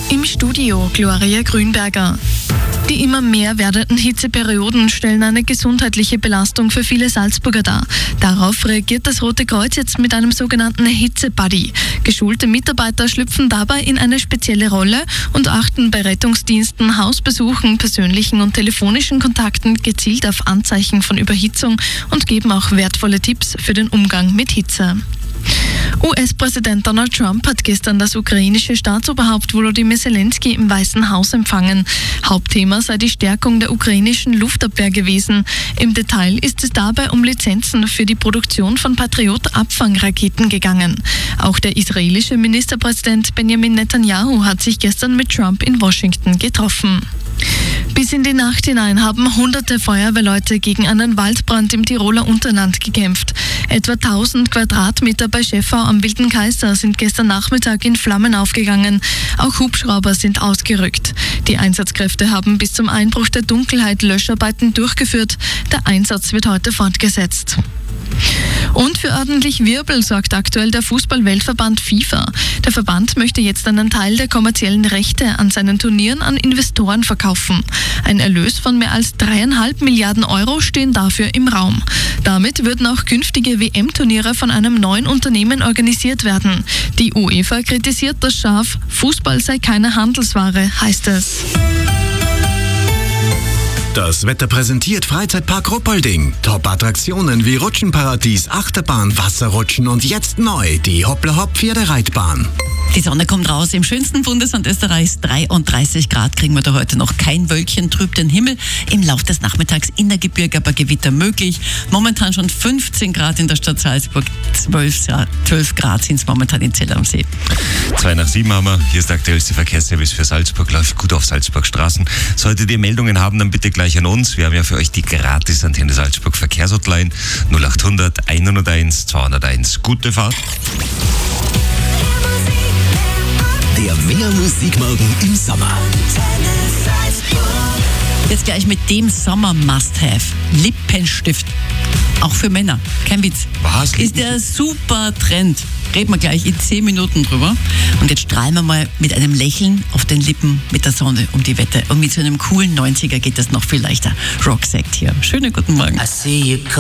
Im Studio Gloria Grünberger. Die immer mehr werdenden Hitzeperioden stellen eine gesundheitliche Belastung für viele Salzburger dar. Darauf reagiert das Rote Kreuz jetzt mit einem sogenannten Hitze-Buddy. Geschulte Mitarbeiter schlüpfen dabei in eine spezielle Rolle und achten bei Rettungsdiensten, Hausbesuchen, persönlichen und telefonischen Kontakten gezielt auf Anzeichen von Überhitzung und geben auch wertvolle Tipps für den Umgang mit Hitze. US-Präsident Donald Trump hat gestern das ukrainische Staatsoberhaupt Volodymyr Zelensky im Weißen Haus empfangen. Hauptthema sei die Stärkung der ukrainischen Luftabwehr gewesen. Im Detail ist es dabei um Lizenzen für die Produktion von Patriot-Abfangraketen gegangen. Auch der israelische Ministerpräsident Benjamin Netanyahu hat sich gestern mit Trump in Washington getroffen. Bis in die Nacht hinein haben hunderte Feuerwehrleute gegen einen Waldbrand im Tiroler Unterland gekämpft. Etwa 1000 Quadratmeter bei Schäffau am Wilden Kaiser sind gestern Nachmittag in Flammen aufgegangen. Auch Hubschrauber sind ausgerückt. Die Einsatzkräfte haben bis zum Einbruch der Dunkelheit Löscharbeiten durchgeführt. Der Einsatz wird heute fortgesetzt. Und für ordentlich Wirbel sorgt aktuell der Fußball-Weltverband FIFA. Der Verband möchte jetzt einen Teil der kommerziellen Rechte an seinen Turnieren an Investoren verkaufen. Ein Erlös von mehr als 3,5 Milliarden Euro stehen dafür im Raum. Damit würden auch künftige WM-Turniere von einem neuen Unternehmen organisiert werden. Die UEFA kritisiert das scharf. Fußball sei keine Handelsware, heißt es. Das Wetter präsentiert Freizeitpark Ruppolding. Top-Attraktionen wie Rutschenparadies, Achterbahn, Wasserrutschen und jetzt neu die Hoppla-Hopp-Pferdereitbahn. Die Sonne kommt raus. Im schönsten Bundesland Österreichs 33 Grad kriegen wir da heute noch. Kein Wölkchen trübt den Himmel. Im Lauf des Nachmittags in der Gebirge aber Gewitter möglich. Momentan schon 15 Grad in der Stadt Salzburg. 12 Grad sind es momentan in Zell am See. 7:02 haben wir. Hier ist der aktuellste Verkehrsservice für Salzburg. Läuft gut auf Salzburg Straßen. Solltet ihr Meldungen haben, dann bitte gleich an uns. Wir haben ja für euch die gratis Antenne Salzburg Verkehrshotline 0800 101 201. Gute Fahrt. Der Mehr Musikmorgen im Sommer. Jetzt gleich mit dem Sommer-Must-Have. Lippenstift. Auch für Männer. Kein Witz. Was? Ist der super Trend. Reden wir gleich in 10 Minuten drüber. Und jetzt strahlen wir mal mit einem Lächeln auf den Lippen mit der Sonne um die Wette. Und mit so einem coolen 90er geht das noch viel leichter. Roxette hier. Schönen guten Morgen.